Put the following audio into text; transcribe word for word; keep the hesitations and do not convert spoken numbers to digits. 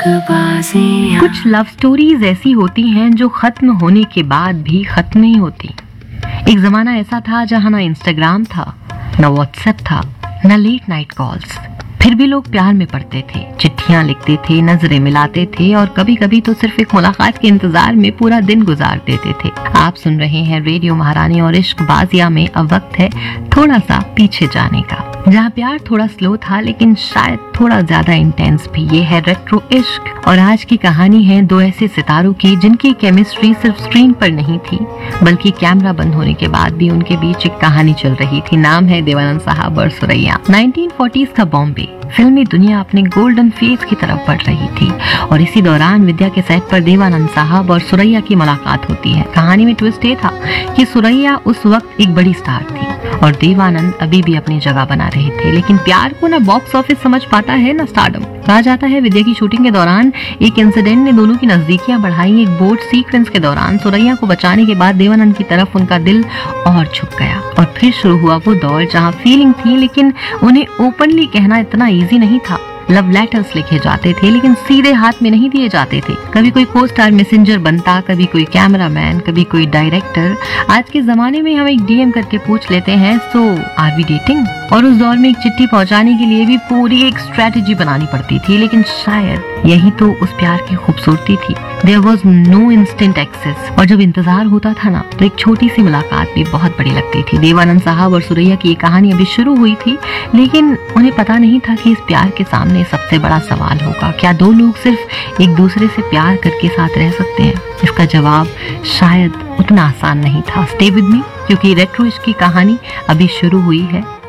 कुछ love stories ऐसी होती हैं जो खत्म होने के बाद भी खत्म नहीं होती। एक जमाना ऐसा था जहां ना इंस्टाग्राम था, ना व्हाट्सएप था, ना लेट नाइट कॉल्स, फिर भी लोग प्यार में पड़ते थे, चिट्ठियां लिखते थे, नजरें मिलाते थे और कभी कभी तो सिर्फ एक मुलाकात के इंतजार में पूरा दिन गुजार देते थे। आप सुन रहे हैं रेडियो महारानी और इश्क बाजिया में अब वक्त है थोड़ा सा पीछे जाने का, जहाँ प्यार थोड़ा स्लो था लेकिन शायद थोड़ा ज्यादा इंटेंस भी। ये है रेट्रो इश्क और आज की कहानी है दो ऐसे सितारों की जिनकी केमिस्ट्री सिर्फ स्क्रीन पर नहीं थी बल्कि कैमरा बंद होने के बाद भी उनके बीच एक कहानी चल रही थी। नाम है देवानंद साहब और सुरैया। नाइनटीन फोर्टीज़ का बॉम्बे, फिल्मी दुनिया अपने गोल्डन फेज की तरफ बढ़ रही थी और इसी दौरान विद्या के सेट पर देवानंद साहब और सुरैया की मुलाकात होती है। कहानी में ट्विस्ट ये था कि सुरैया उस वक्त एक बड़ी स्टार थी और देवानंद अभी भी अपनी जगह बना रहे थे, लेकिन प्यार को ना बॉक्स ऑफिस समझ पाता है ना स्टारडम। कहा जाता है विद्या की शूटिंग के दौरान एक इंसिडेंट ने दोनों की नजदीकियां बढ़ाई। एक बोट सीक्वेंस के दौरान सुरैया को बचाने के बाद देवानंद की तरफ उनका दिल और झुक गया और फिर शुरू हुआ वो दौर जहां फीलिंग थी लेकिन उन्हें ओपनली कहना इतना इजी नहीं था। लव लेटर्स लिखे जाते थे लेकिन सीधे हाथ में नहीं दिए जाते थे। कभी कोई को स्टार मैसेंजर बनता, कभी कोई कैमरामैन, कभी कोई डायरेक्टर। आज के जमाने में हम एक डीएम करके पूछ लेते हैं सो आर वी डेटिंग, और उस दौर में एक चिट्ठी पहुंचाने के लिए भी पूरी एक स्ट्रेटेजी बनानी पड़ती थी। लेकिन शायद यही तो उस प्यार की खूबसूरती थी। There was no instant access और जब इंतजार होता था ना तो एक छोटी सी मुलाकात भी बहुत बड़ी लगती थी। देवानंद साहब और सुरैया की ये कहानी अभी शुरू हुई थी लेकिन उन्हें पता नहीं था कि इस प्यार के सामने सबसे बड़ा सवाल होगा, क्या दो लोग सिर्फ एक दूसरे से प्यार करके साथ रह सकते हैं? इसका जवाब शायद उतना आसान नहीं था। स्टे विद मी क्योंकि रेट्रो इश्क की कहानी अभी शुरू हुई है।